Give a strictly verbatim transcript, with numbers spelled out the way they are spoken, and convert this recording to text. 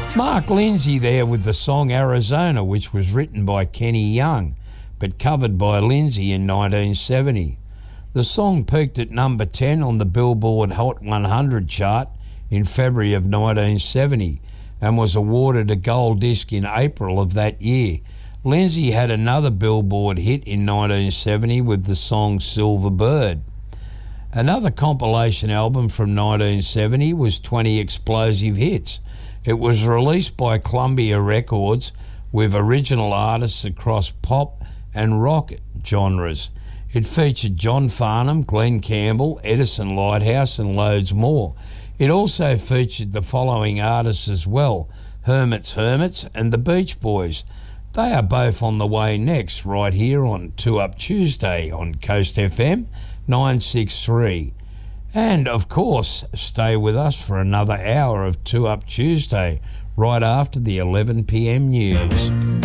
Mark Lindsay there with the song Arizona, which was written by Kenny Young, but covered by Lindsay in nineteen seventy. The song peaked at number ten on the Billboard Hot one hundred chart in February of nineteen seventy and was awarded a gold disc in April of that year. Lindsay had another Billboard hit in nineteen seventy with the song Silver Bird. Another compilation album from nineteen seventy was twenty Explosive Hits. It was released by Columbia Records with original artists across pop and rock genres. It featured John Farnham, Glenn Campbell, Edison Lighthouse and loads more. It also featured the following artists as well: Hermits Hermits and the Beach Boys. They are both on the way next, right here on Two Up Tuesday on Coast F M nine sixty-three. And, of course, stay with us for another hour of Two Up Tuesday, right after the eleven p m news.